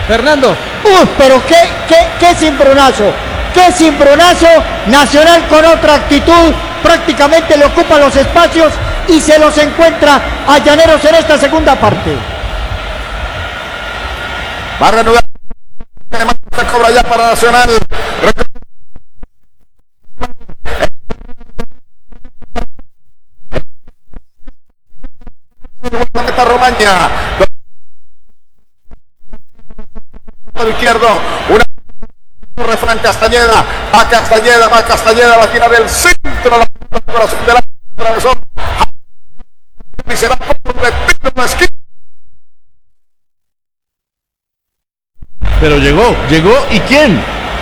Fernando. Pero qué cimbronazo. Qué cimbronazo. Nacional con otra actitud. Prácticamente le ocupa los espacios y se los encuentra a Llaneros en esta segunda parte. Va a reanudar. Se cobra ya para Nacional. Meta Romaña. Izquierdo. Una refrán Castañeda. Va Castañeda, va a tirar el centro. La corazón de la travesón. Y se da por de la esquina. Pero llegó, ¿y quién?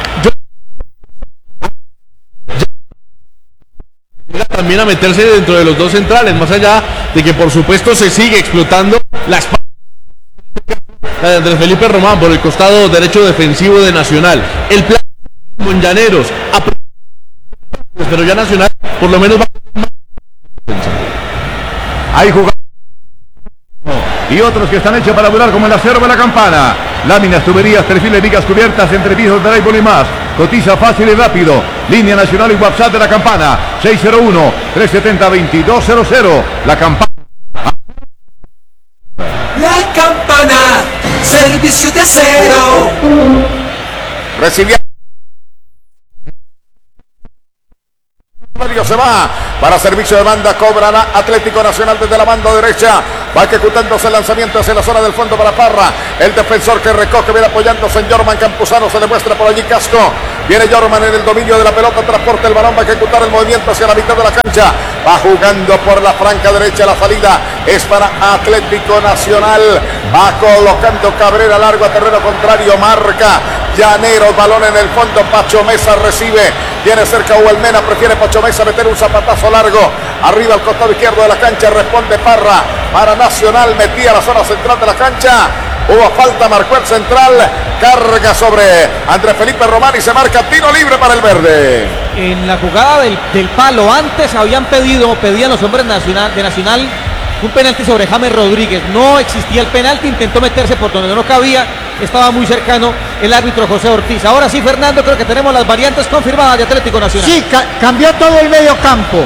Llega también a meterse dentro de los dos centrales, más allá de que por supuesto se sigue explotando la espalda de Andrés Felipe Román por el costado derecho defensivo de Nacional. El plan con Llaneros, pero ya Nacional por lo menos va. Hay jugadores y otros que están hechos para volar como el acero de la campana. Láminas, tuberías, perfiles, vigas cubiertas, entrepisos de Raibol y más. Cotiza fácil y rápido. Línea nacional y WhatsApp de la campana. 601-370-2200. La campana. La campana. Servicio de acero. Recibía. Se va para servicio de banda, cobrará Atlético Nacional desde la banda derecha, va ejecutándose el lanzamiento hacia la zona del fondo para Parra, el defensor que recoge, viene apoyándose en Jorman Campuzano, se le muestra por allí Casco, viene Jorman en el dominio de la pelota, transporta el balón, va a ejecutar el movimiento hacia la mitad de la cancha, va jugando por la franca derecha, la salida es para Atlético Nacional, va colocando Cabrera largo a terreno contrario, marca Llaneros, balón en el fondo, Pacho Mesa recibe, viene cerca Huelmena, prefiere Pacho Mesa meter un zapatazo largo, arriba al costado izquierdo de la cancha, responde Parra, para Nacional, metía la zona central de la cancha, hubo falta, marcó el central, carga sobre Andrés Felipe Román y se marca tiro libre para el verde. En la jugada del palo, antes pedían los hombres de Nacional un penalti sobre James Rodríguez, no existía el penalti, intentó meterse por donde no cabía, estaba muy cercano el árbitro José Ortiz. Ahora sí, Fernando, creo que tenemos las variantes confirmadas de Atlético Nacional. Sí, cambió todo el medio campo,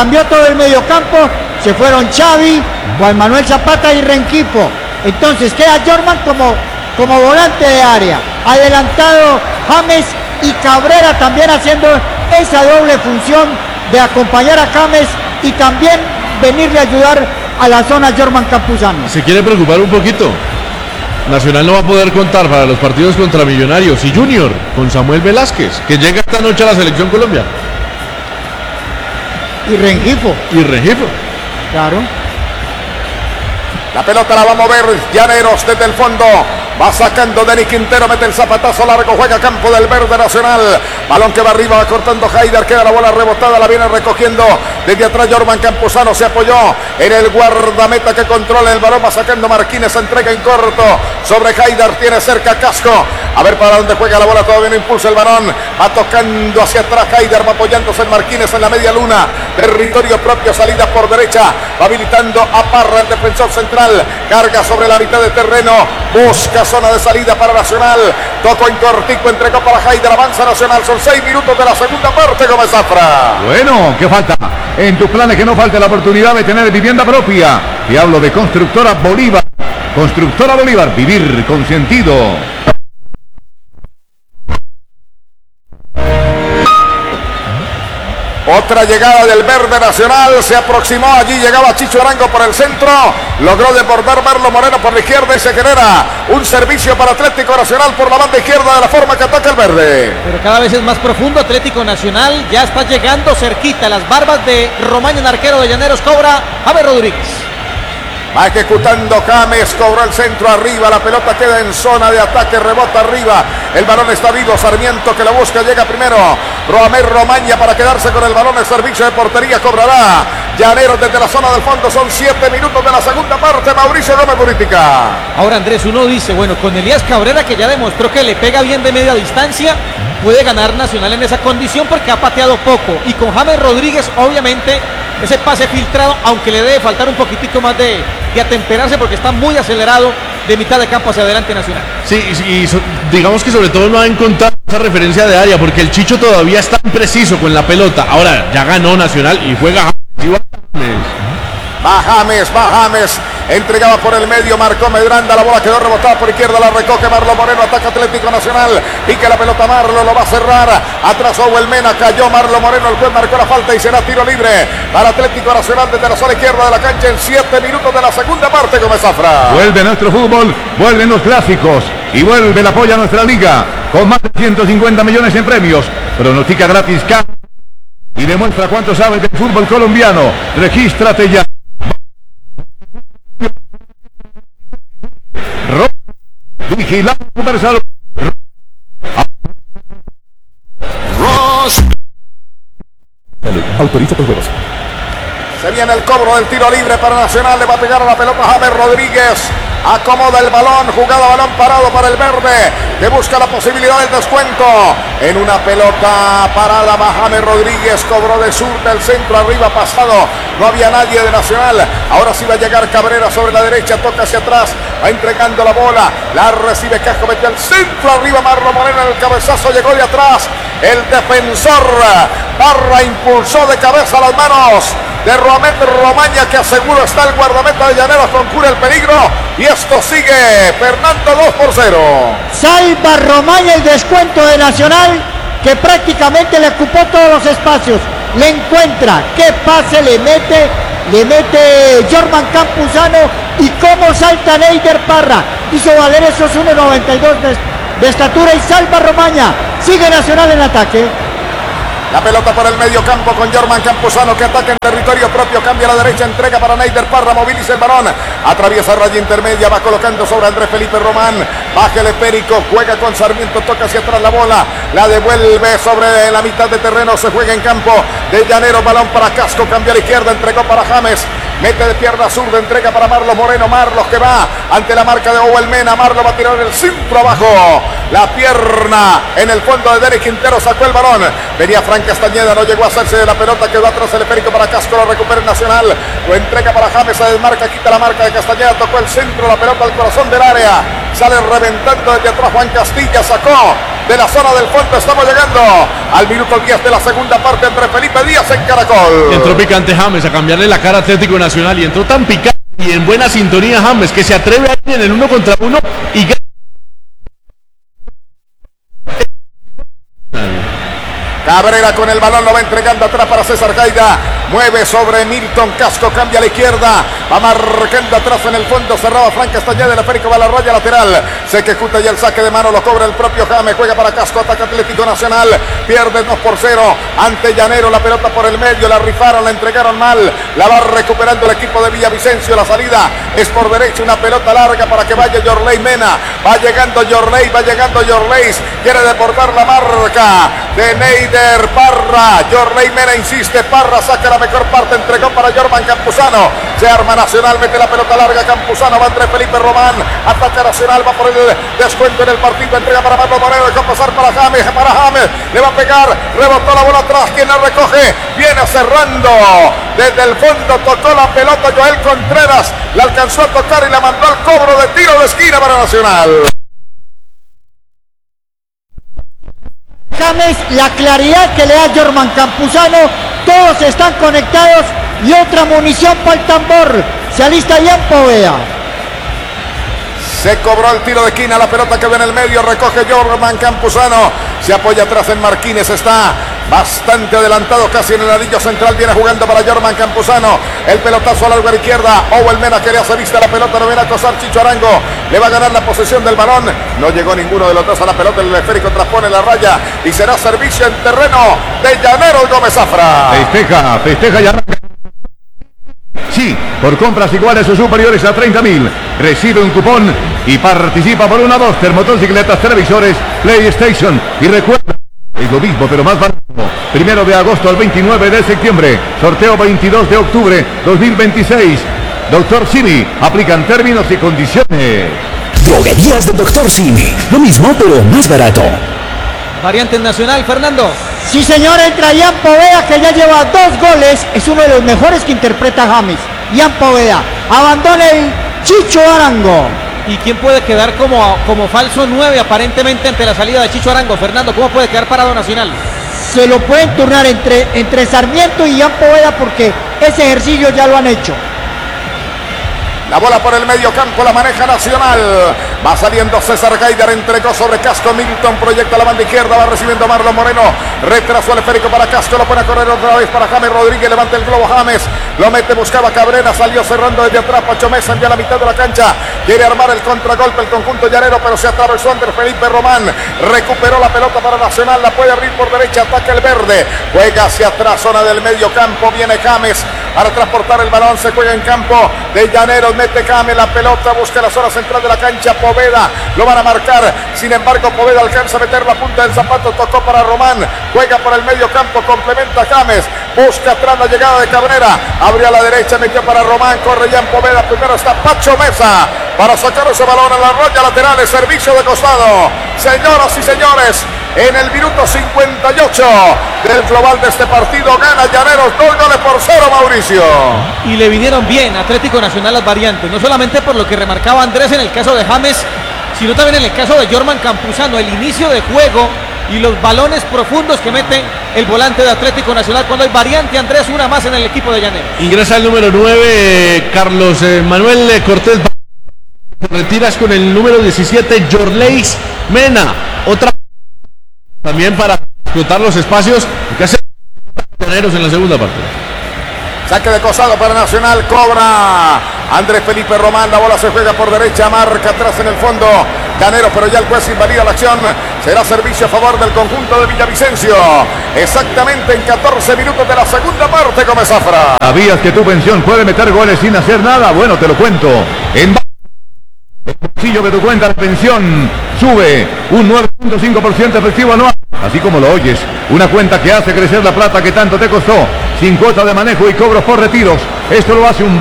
se fueron Xavi, Juan Manuel Zapata y Renquipo. Entonces queda Jorman como volante de área, adelantado James y Cabrera también haciendo esa doble función de acompañar a James y también venirle a ayudar a la zona Jorman Campuzano. Se quiere preocupar un poquito. Nacional no va a poder contar para los partidos contra Millonarios y Junior con Samuel Velázquez, que llega esta noche a la Selección Colombia. Y Rengifo. Claro. La pelota la va a mover Llaneros desde el fondo. Va sacando Denis Quintero, mete el zapatazo largo, juega campo del verde Nacional. Balón que va arriba, va cortando Haider, queda la bola rebotada, la viene recogiendo desde atrás Jorman Campuzano, se apoyó en el guardameta que controla el balón, va sacando Marquínez, entrega en corto sobre Haider, tiene cerca Casco. A ver para dónde juega la bola, todavía no impulsa el balón, va tocando hacia atrás Haider, va apoyándose en Marquínez en la media luna, territorio propio, salida por derecha, va habilitando a Parra, el defensor central, carga sobre la mitad de terreno, busca zona de salida para Nacional, tocó en cortico, entregó para Haider, avanza Nacional, son 6 minutos de la segunda parte, Gómez Zafra. Bueno, ¿qué falta? En tus planes que no falte la oportunidad de tener vivienda propia. Te hablo de Constructora Bolívar. Constructora Bolívar, vivir con sentido. Otra llegada del verde Nacional, se aproximó, allí llegaba Chicho Arango por el centro, logró desbordar Marlo Moreno por la izquierda y se genera un servicio para Atlético Nacional por la banda izquierda de la forma que ataca el verde. Pero cada vez es más profundo Atlético Nacional, ya está llegando cerquita, las barbas de Romaña, el arquero de Llaneros, cobra James Rodríguez. Va ejecutando James, cobró el centro arriba, la pelota queda en zona de ataque, rebota arriba, el balón está vivo, Sarmiento que lo busca, llega primero, Roamer Romaña para quedarse con el balón, el servicio de portería cobrará Llaneros desde la zona del fondo, son 7 minutos de la segunda parte, Mauricio Gómez Murítica. Ahora Andrés, uno dice, bueno, con Elías Cabrera que ya demostró que le pega bien de media distancia, puede ganar Nacional en esa condición porque ha pateado poco, y con James Rodríguez obviamente ese pase filtrado, aunque le debe faltar un poquitico más de de atemperarse porque está muy acelerado de mitad de campo hacia adelante Nacional. Sí, y digamos que sobre todo no ha encontrado esa referencia de área porque el Chicho todavía está impreciso con la pelota. Ahora ya ganó Nacional y juega James, entregaba por el medio, marcó Medranda, la bola quedó rebotada por izquierda, la recoge Marlon Moreno, ataca Atlético Nacional, pique la pelota Marlon, lo va a cerrar, atrás Owen Mena, cayó Marlon Moreno, el juez marcó la falta y será tiro libre para Atlético Nacional desde la zona izquierda de la cancha en 7 minutos de la segunda parte, Gómez Zafra. Vuelve nuestro fútbol, vuelven los clásicos y vuelve el apoyo a nuestra liga con más de 150 millones en premios. Pronostica gratis y demuestra cuánto sabes del fútbol colombiano. Regístrate ya. Vigilante Universal. Autoriza tus juegos. Se viene el cobro del tiro libre para Nacional. Le va a pegar a la pelota James Rodríguez. Acomoda el balón, jugada balón parado para el verde, que busca la posibilidad del descuento. En una pelota parada va James Rodríguez, cobró de sur del centro, arriba pasado, no había nadie de Nacional. Ahora sí va a llegar Cabrera sobre la derecha, toca hacia atrás, va entregando la bola, la recibe Casco, metió al centro, arriba Marlon Moreno, en el cabezazo llegó de atrás, el defensor Parra impulsó de cabeza las manos de Romaña, que aseguro está el guardameta de Llaneros, concurre el peligro y esto sigue. Fernando 2-0. Salva Romaña el descuento de Nacional, que prácticamente le ocupó todos los espacios. Le encuentra, qué pase le mete Jorman Campuzano y cómo salta Neider Parra. Hizo valer esos 1.92 de estatura y salva Romaña. Sigue Nacional en ataque. La pelota por el medio campo con Jorman Campuzano, que ataca en territorio propio, cambia a la derecha, entrega para Neider Parra, moviliza el balón, atraviesa raya intermedia, va colocando sobre Andrés Felipe Román, baja el esférico, juega con Sarmiento, toca hacia atrás la bola, la devuelve sobre la mitad de terreno, se juega en campo de Llanero, balón para Casco, cambia a la izquierda, entregó para James, mete de pierna zurda, entrega para Marlos Moreno, Marlos que va ante la marca de Owen Mena, Marlos va a tirar el centro abajo, la pierna en el fondo de Derek Quintero, sacó el balón, venía Frank Castañeda, no llegó a hacerse de la pelota, quedó atrás el esférico para Casco, lo recupera el Nacional, lo entrega para James, se desmarca, quita la marca de Castañeda, tocó el centro, la pelota al corazón del área, sale reventando desde atrás Juan Castilla, sacó de la zona del fondo, estamos llegando al minuto 10 de la segunda parte entre Felipe Díaz en Caracol. Entró picante James a cambiarle la cara a Atlético Nacional y entró tan picante y en buena sintonía James, que se atreve a ir en el 1 contra 1 y gana. Cabrera con el balón, lo va entregando atrás para César Gaida, mueve sobre Milton Casco, cambia a la izquierda, va marcando atrás en el fondo, cerraba Frank Castañeda, el esférico va a la raya lateral, se ejecuta ya el saque de mano, lo cobra el propio James, juega para Casco, ataca Atlético Nacional, pierde 2-0 ante Llanero, la pelota por el medio, la rifaron, la entregaron mal, la va recuperando el equipo de Villavicencio, la salida es por derecha, una pelota larga para que vaya Yorley Mena, va llegando Yorley, quiere deportar la marca de Neider Parra, Yorley Mena insiste, Parra saca la mejor parte, entregó para Jorman Campuzano, se arma Nacional, mete la pelota larga, Campuzano va entre Felipe Román, ataca Nacional, va por el descuento en el partido, entrega para Marlon Moreno, dejó pasar para James, le va a pegar, rebotó la bola atrás, quien la recoge, viene cerrando, desde el fondo tocó la pelota Joel Contreras, la alcanzó a tocar y la mandó al cobro de tiro de esquina para Nacional. James, la claridad que le da Jorman Campuzano, todos están conectados y otra munición para el tambor, se alista Ian Poveda. Se cobró el tiro de esquina, la pelota quedó en el medio, recoge Jorman Campuzano, se apoya atrás en Marquínez, está bastante adelantado, casi en el anillo central, viene jugando para Jorman Campuzano, el pelotazo a la lugar izquierda, Owen Mena que le hace vista a la pelota, no viene a acosar Chicho Arango, le va a ganar la posesión del balón, no llegó ninguno de los dos a la pelota, el esférico transpone la raya y será servicio en terreno de Llaneros Gómez Zafra. Festeja y arranca. Sí, por compras iguales o superiores a 30.000, recibe un cupón y participa por 1 a 2 termotocicletas, televisores, PlayStation y recuerda, es lo mismo pero más barato. 1 de agosto al 29 de septiembre, sorteo 22 de octubre 2026. Dr. Simi, aplican términos y condiciones. Droguerías del Dr. Simi, lo mismo pero más barato. Variante Nacional, Fernando. Sí señor, entra Ian Poveda, que ya lleva 2 goles, es uno de los mejores que interpreta James. Ian Poveda. Abandona el Chicho Arango. ¿Y quién puede quedar como falso 9 aparentemente ante la salida de Chicho Arango? Fernando, ¿cómo puede quedar parado Nacional? Se lo pueden turnar entre Sarmiento y Ian Poveda porque ese ejercicio ya lo han hecho. La bola por el medio campo la maneja Nacional. Va saliendo César Gaidar, entregó sobre Casco. Milton proyecta la banda izquierda, va recibiendo Marlon Moreno. Retrasó el esférico para Casco, lo pone a correr otra vez para James Rodríguez. Levanta el globo James, lo mete, buscaba Cabrera, salió cerrando desde atrás. Pacho Mesa envía a la mitad de la cancha. Quiere armar el contragolpe el conjunto llanero, pero se atravesó Andrés Felipe Román. Recuperó la pelota para Nacional, la puede abrir por derecha, ataca el verde. Juega hacia atrás, zona del medio campo. Viene James para transportar el balón, se juega en campo de Llaneros. Mete James la pelota, busca la zona central de la cancha. Poveda lo van a marcar, sin embargo Poveda alcanza a meter la punta del zapato, tocó para Román, juega por el medio campo, complementa James, busca atrás la llegada de Cabrera, abrió a la derecha, metió para Román, corre ya en Poveda, primero está Pacho Mesa para sacar ese balón a la raya lateral, el servicio de costado. Señoras y señores, en el minuto 58 del global de este partido gana Llaneros 2-0, Mauricio. Y le vinieron bien Atlético Nacional las variantes, no solamente por lo que remarcaba Andrés en el caso de James, sino también en el caso de Jorman Campuzano, el inicio de juego y los balones profundos que mete el volante de Atlético Nacional cuando hay variante. Andrés, una más en el equipo de Llaneros. Ingresa el número 9, Carlos Manuel Cortés. Retiras con el número 17, Jorleis Mena. Otra también para explotar los espacios que hace Llaneros en la segunda parte. Saque de costado para Nacional, cobra Andrés Felipe Román, la bola se juega por derecha, marca atrás en el fondo Llaneros, pero ya el juez invalida la acción, será servicio a favor del conjunto de Villavicencio, exactamente en 14 minutos de la segunda parte, Gómez Zafra. ¿Sabías que tu pensión puede meter goles sin hacer nada? Bueno, te lo cuento. En el bolsillo de tu cuenta de pensión sube un 9.5% efectivo anual. Así como lo oyes, una cuenta que hace crecer la plata que tanto te costó, sin cuota de manejo y cobros por retiros. Esto lo hace un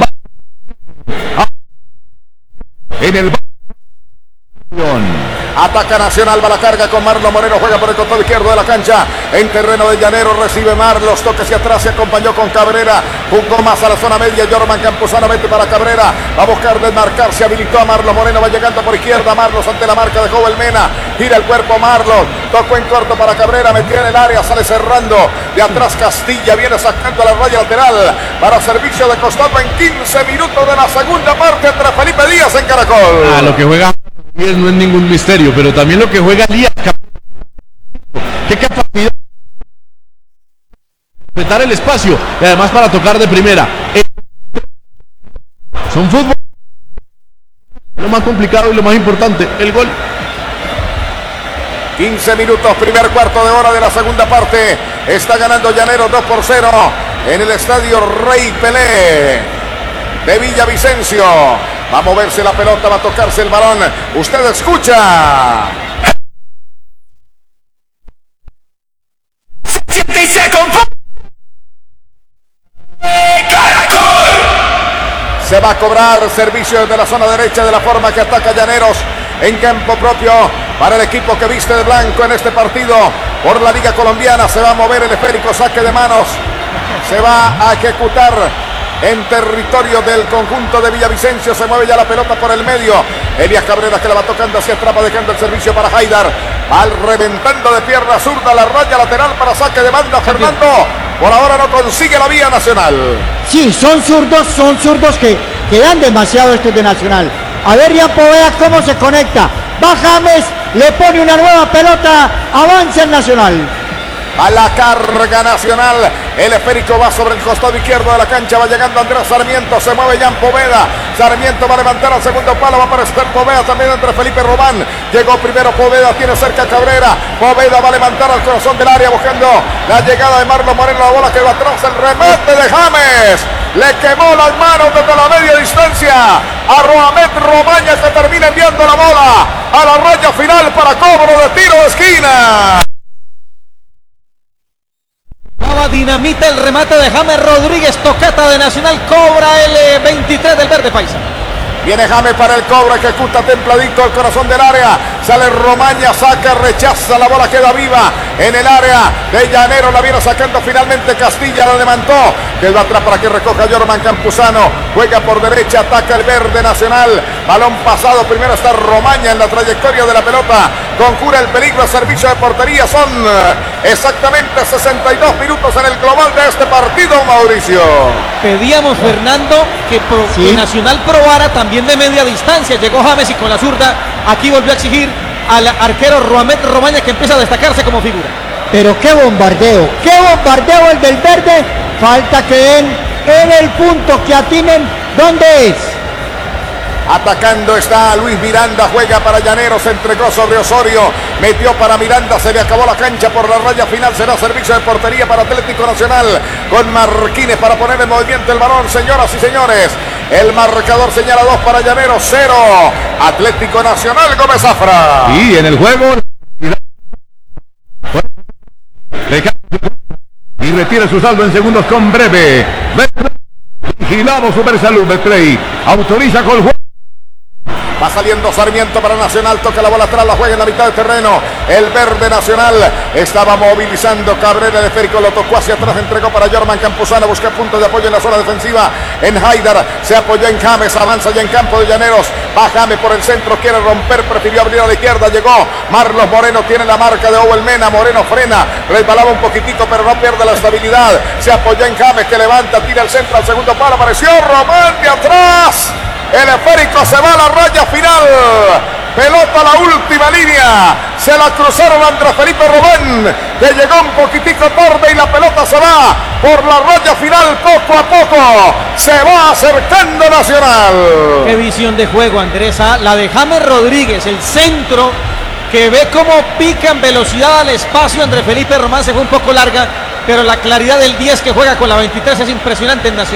en el Ataca Nacional, va la carga con Marlon Moreno, juega por el costado izquierdo de la cancha, en terreno de Llaneros, recibe Marlos, toque hacia atrás, se acompañó con Cabrera, jugó más a la zona media, Jorman Campuzano mete para Cabrera, va a buscar desmarcar, se habilitó a Marlos Moreno, va llegando por izquierda, Marlos ante la marca de Joven Mena, gira el cuerpo Marlos, tocó en corto para Cabrera, metió en el área, sale cerrando, de atrás Castilla, viene sacando a la raya lateral, para servicio de costado en 15 minutos de la segunda parte entre Felipe Díaz en Caracol. Lo que juega no es ningún misterio, pero también lo que juega Díaz, qué capacidad de respetar el espacio y además para tocar de primera. Son fútbol, lo más complicado y lo más importante, el gol. 15 minutos, primer cuarto de hora de la segunda parte, está ganando Llaneros 2-0 en el estadio Rey Pelé de Villavicencio. Va a moverse la pelota, va a tocarse el balón. Usted escucha. Se va a cobrar servicio desde la zona derecha de la forma que ataca Llaneros en campo propio para el equipo que viste de blanco en este partido por la Liga Colombiana. Se va a mover el esférico, saque de manos. Se va a ejecutar en territorio del conjunto de Villavicencio, se mueve ya la pelota por el medio, Elías Cabrera que la va tocando hacia atrás, va dejando el servicio para Haidar, al reventando de pierna zurda la raya lateral para saque de banda. Fernando, por ahora no consigue la vía Nacional. Sí, son zurdos que dan demasiado estos de Nacional. A ver, Ian Poveda cómo se conecta, va James, le pone una nueva pelota, avanza el Nacional. A la carga Nacional, el esférico va sobre el costado izquierdo de la cancha, va llegando Andrés Sarmiento, se mueve Ian Poveda, Sarmiento va a levantar al segundo palo, va a aparecer Poveda también entre Felipe Román, llegó primero Poveda, tiene cerca a Cabrera, Poveda va a levantar al corazón del área buscando la llegada de Marlon Moreno, la bola que va atrás, el remate de James, le quemó las manos desde la media distancia a Roamet Romaña que termina enviando la bola a la raya final para cobro de tiro de esquina. Dinamita el remate de James Rodríguez, tocata de Nacional, cobra el 23 del verde paisa. Viene James para el cobro, ejecuta templadito el corazón del área. Sale Romaña, saca, rechaza, la bola queda viva en el área de Llanero. La viene sacando finalmente Castilla, la levantó. Quedó atrás para que recoja Jorman Campuzano. Juega por derecha, ataca el verde Nacional. Balón pasado, primero está Romaña en la trayectoria de la pelota. Conjura el peligro, servicio de portería. Son exactamente 62 minutos en el global de este partido, Mauricio. Pedíamos, Fernando, que Nacional probara también de media distancia. Llegó James y con la zurda aquí volvió a exigir al arquero Romaña, que empieza a destacarse como figura. Pero qué bombardeo el del verde. Falta que den en el punto, que atinen dónde es. Atacando está Luis Miranda, juega para Llanero, se entregó sobre Osorio, metió para Miranda, se le acabó la cancha por la raya final, será servicio de portería para Atlético Nacional, con Marquines para poner en movimiento el balón, señoras y señores. El marcador señala 2 para Llanero, 0 Atlético Nacional, Gómez Zafra. Y en el juego y retira su saldo en segundos con Breve. Vigilado Supersalud Betplay. Autoriza con el juego. Va saliendo Sarmiento para Nacional, toca la bola atrás, la juega en la mitad del terreno. El verde Nacional estaba movilizando Cabrera, el esférico lo tocó hacia atrás, entregó para Jorman Campuzano, busca puntos de apoyo en la zona defensiva. En Haidar, se apoyó en James, avanza ya en campo de Llaneros. Va James por el centro, quiere romper, prefirió abrir a la izquierda, llegó Marlos Moreno, tiene la marca de Owen Mena. Moreno frena, resbalaba un poquitico, pero no pierde la estabilidad. Se apoyó en James, que levanta, tira el centro al segundo palo, apareció Román de atrás. El esférico se va a la raya final. Pelota a la última línea. Se la cruzaron a Andrés Felipe Román, que llegó un poquitico tarde y la pelota se va por la raya final poco a poco. Se va acercando Nacional. Qué visión de juego, Andresa. La de James Rodríguez, el centro, que ve cómo pica en velocidad al espacio. Andrés Felipe Román se fue un poco larga, pero la claridad del 10 que juega con la 23 es impresionante en Nacional.